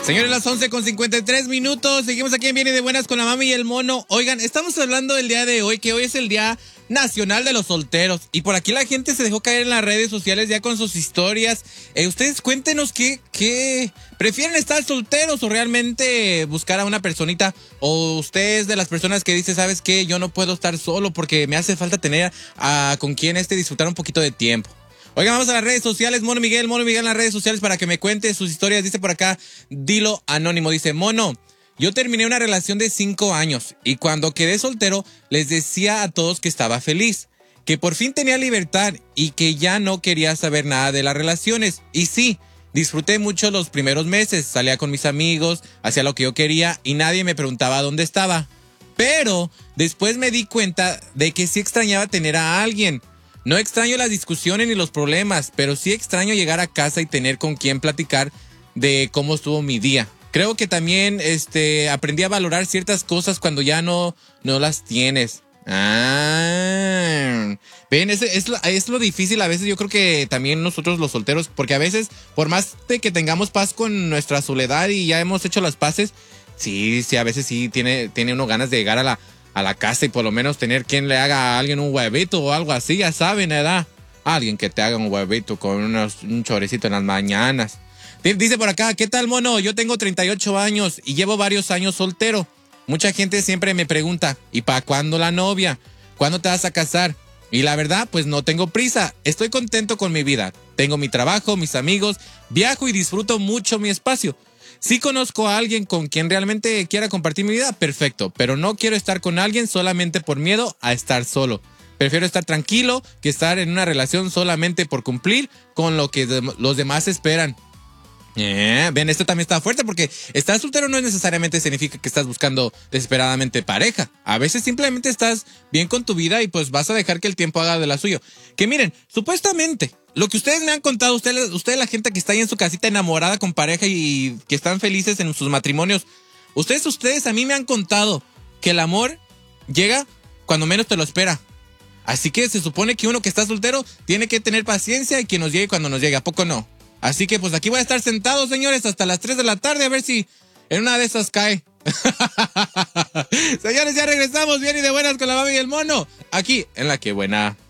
Señores, las 11:53. Seguimos aquí en Bien y de Buenas con la mami y el mono. Oigan, estamos hablando del día de hoy, que hoy es el Día Nacional de los Solteros. Y por aquí la gente se dejó caer en las redes sociales ya con sus historias. Ustedes cuéntenos qué prefieren, estar solteros o realmente buscar a una personita. O ustedes de las personas que dicen, ¿sabes qué? Yo no puedo estar solo porque me hace falta tener con quien disfrutar un poquito de tiempo. Oigan, vamos a las redes sociales, Mono Miguel en las redes sociales para que me cuente sus historias. Dice por acá, Dilo Anónimo, dice, Mono, yo terminé una relación de 5 años y cuando quedé soltero les decía a todos que estaba feliz, que por fin tenía libertad y que ya no quería saber nada de las relaciones. Y sí, disfruté mucho los primeros meses, salía con mis amigos, hacía lo que yo quería y nadie me preguntaba dónde estaba. Pero después me di cuenta de que sí extrañaba tener a alguien. No extraño las discusiones ni los problemas, pero sí extraño llegar a casa y tener con quien platicar de cómo estuvo mi día. Creo que también aprendí a valorar ciertas cosas cuando ya no las tienes. Ven, es lo difícil a veces. Yo creo que también nosotros los solteros, porque a veces, por más de que tengamos paz con nuestra soledad y ya hemos hecho las paces, sí, a veces sí tiene uno ganas de llegar a la casa y por lo menos tener quien le haga a alguien un huevito o algo así, ya saben, ¿verdad? Alguien que te haga un huevito con un chorecito en las mañanas. Dice por acá, ¿qué tal, mono? Yo tengo 38 años y llevo varios años soltero. Mucha gente siempre me pregunta, ¿y para cuándo la novia? ¿Cuándo te vas a casar? Y la verdad, pues no tengo prisa. Estoy contento con mi vida. Tengo mi trabajo, mis amigos, viajo y disfruto mucho mi espacio. Si conozco a alguien con quien realmente quiera compartir mi vida, perfecto, pero no quiero estar con alguien solamente por miedo a estar solo. Prefiero estar tranquilo que estar en una relación solamente por cumplir con lo que los demás esperan. Ven, esto también está fuerte porque estar soltero no necesariamente significa que estás buscando desesperadamente pareja. A veces simplemente estás bien con tu vida y pues vas a dejar que el tiempo haga de la suyo. Que miren, supuestamente, lo que ustedes me han contado, ustedes la gente que está ahí en su casita enamorada con pareja y que están felices en sus matrimonios, ustedes a mí me han contado que el amor llega cuando menos te lo espera. Así que se supone que uno que está soltero tiene que tener paciencia y que nos llegue cuando nos llegue, ¿a poco no? Así que pues aquí voy a estar sentado, señores, hasta las 3 de la tarde a ver si en una de esas cae. Señores, ya regresamos bien y de buenas con la mami y el mono, aquí en La Que Buena.